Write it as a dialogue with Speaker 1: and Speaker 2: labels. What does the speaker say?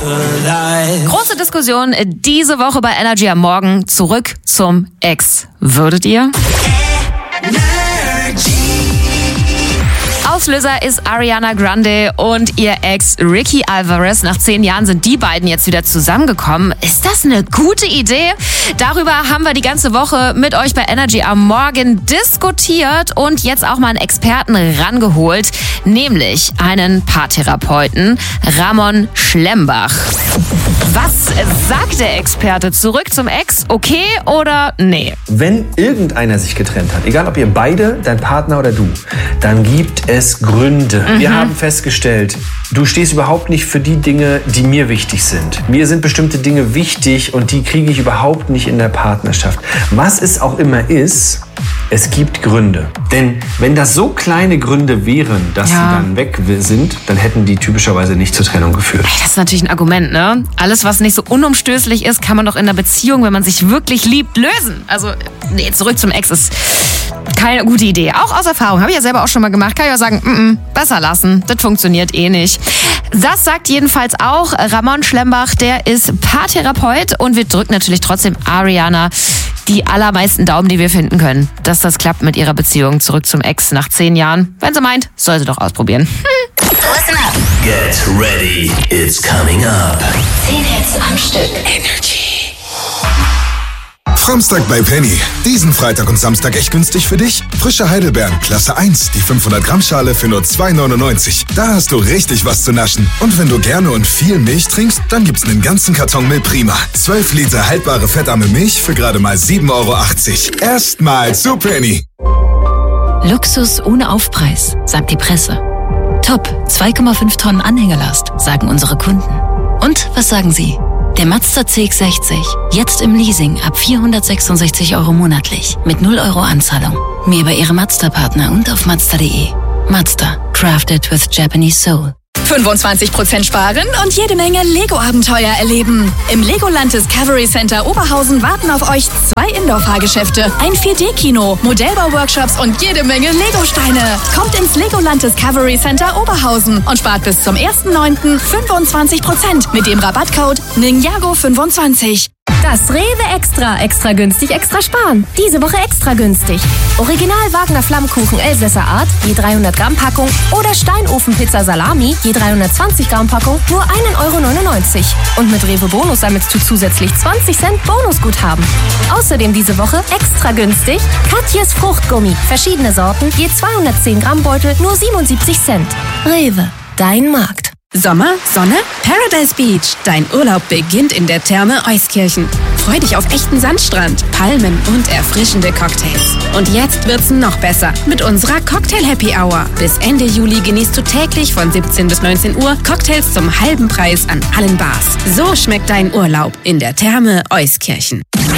Speaker 1: Große Diskussion diese Woche bei Energy am Morgen. Zurück zum Ex. Würdet ihr? Auslöser ist Ariana Grande und ihr Ex Ricky Alvarez. Nach 10 Jahren sind die beiden jetzt wieder zusammengekommen. Ist das eine gute Idee? Darüber haben wir die ganze Woche mit euch bei Energy am Morgen diskutiert und jetzt auch mal einen Experten rangeholt, nämlich einen Paartherapeuten, Ramon Schlembach. Was sagt der Experte? Zurück zum Ex, okay oder nee?
Speaker 2: Wenn irgendeiner sich getrennt hat, egal ob ihr beide, dein Partner oder du, dann gibt es Gründe. Wir haben festgestellt, du stehst überhaupt nicht für die Dinge, die mir wichtig sind. Mir sind bestimmte Dinge wichtig und die kriege ich überhaupt nicht in der Partnerschaft. Was es auch immer ist, es gibt Gründe. Denn wenn das so kleine Gründe wären, dass sie dann weg sind, dann hätten die typischerweise nicht zur Trennung geführt.
Speaker 1: Das ist natürlich ein Argument, ne? Alles, was nicht so unumstößlich ist, kann man doch in einer Beziehung, wenn man sich wirklich liebt, lösen. Also, nee, zurück zum Ex ist keine gute Idee. Auch aus Erfahrung, habe ich ja selber auch schon mal gemacht. Kann ich auch sagen, besser lassen, das funktioniert eh nicht. Das sagt jedenfalls auch Ramon Schlembach, der ist Paartherapeut und wir drücken natürlich trotzdem Ariana die allermeisten Daumen, die wir finden können, dass das klappt mit ihrer Beziehung zurück zum Ex nach 10 Jahren. Wenn sie meint, soll sie doch ausprobieren.
Speaker 3: Listen up.
Speaker 4: Get ready, it's coming up.
Speaker 3: 10 Hits am Stück.
Speaker 4: Energy.
Speaker 5: Samstag bei Penny. Diesen Freitag und Samstag echt günstig für dich? Frische Heidelbeeren, Klasse 1, die 500 Gramm Schale für nur 2,99. Da hast du richtig was zu naschen. Und wenn du gerne und viel Milch trinkst, dann gibt's einen ganzen Karton Milprima. 12 Liter haltbare fettarme Milch für gerade mal 7,80 Euro. Erstmal zu Penny.
Speaker 6: Luxus ohne Aufpreis, sagt die Presse. Top, 2,5 Tonnen Anhängelast, sagen unsere Kunden. Und was sagen Sie? Der Mazda CX-60, jetzt im Leasing ab 466 Euro monatlich, mit 0 Euro Anzahlung. Mehr über Ihre Mazda-Partner und auf Mazda.de. Mazda, crafted with Japanese soul.
Speaker 7: 25% sparen und jede Menge Lego-Abenteuer erleben. Im Legoland Discovery Center Oberhausen warten auf euch 2 Indoor-Fahrgeschäfte, ein 4D-Kino, Modellbau-Workshops und jede Menge Lego-Steine. Kommt ins Legoland Discovery Center Oberhausen und spart bis zum 1.9. 25% mit dem Rabattcode Ninjago25.
Speaker 8: Das Rewe Extra günstig, extra sparen. Diese Woche extra günstig. Original Wagner Flammkuchen Elsässer Art, je 300 Gramm Packung oder Steinofenpizza Salami, je 320 Gramm Packung, nur 1,99 Euro. Und mit Rewe Bonus sammelst du zusätzlich 20 Cent Bonusguthaben. Außerdem diese Woche extra günstig Katjes Fruchtgummi. Verschiedene Sorten, je 210 Gramm Beutel, nur 77 Cent. Rewe, dein Markt.
Speaker 7: Sommer, Sonne, Paradise Beach. Dein Urlaub beginnt in der Therme Euskirchen. Freu dich auf echten Sandstrand, Palmen und erfrischende Cocktails. Und jetzt wird's noch besser mit unserer Cocktail Happy Hour. Bis Ende Juli genießt du täglich von 17 bis 19 Uhr Cocktails zum halben Preis an allen Bars. So schmeckt dein Urlaub in der Therme Euskirchen.